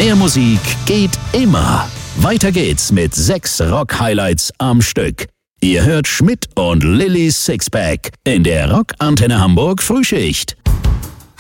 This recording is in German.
Mehr Musik geht immer. Weiter geht's mit 6 Rock-Highlights am Stück. Ihr hört Schmidt und Lillys Sixpack in der Rock Antenne Hamburg Frühschicht.